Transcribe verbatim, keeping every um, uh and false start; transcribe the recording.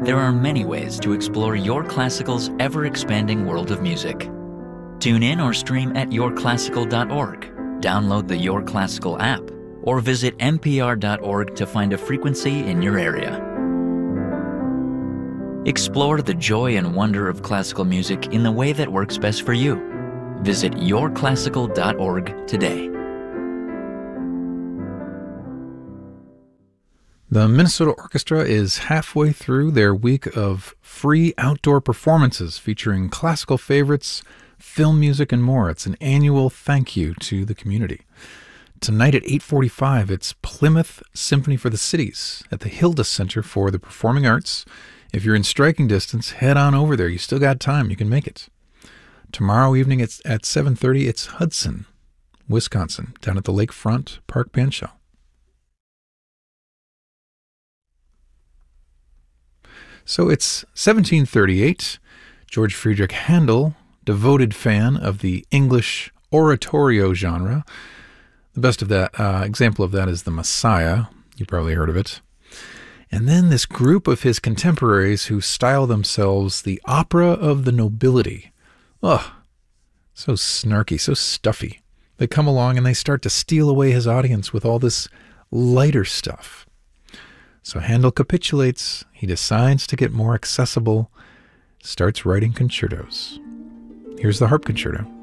There are many ways to explore Your Classical's ever-expanding world of music. Tune in or stream at your classical dot org, download the Your Classical app, or visit n p r dot org to find a frequency in your area. Explore the joy and wonder of classical music in the way that works best for you. Visit your classical dot org today. The Minnesota Orchestra is halfway through their week of free outdoor performances featuring classical favorites, film music, and more. It's an annual thank you to the community. Tonight at eight forty-five, it's Plymouth Symphony for the Cities at the Hilda Center for the Performing Arts. If you're in striking distance, head on over there. You still got time. You can make it. Tomorrow evening it's at seven thirty, it's Hudson, Wisconsin, down at the Lakefront Park Band Shell. So it's seventeen thirty-eight. George Friedrich Handel, devoted fan of the English oratorio genre. The best of that uh, example of that is The Messiah. You probably heard of it. And then this group of his contemporaries who style themselves the opera of the nobility. Ugh, so snarky, so stuffy. They come along and they start to steal away his audience with all this lighter stuff. So Handel capitulates, he decides to get more accessible, starts writing concertos. Here's the Harp Concerto.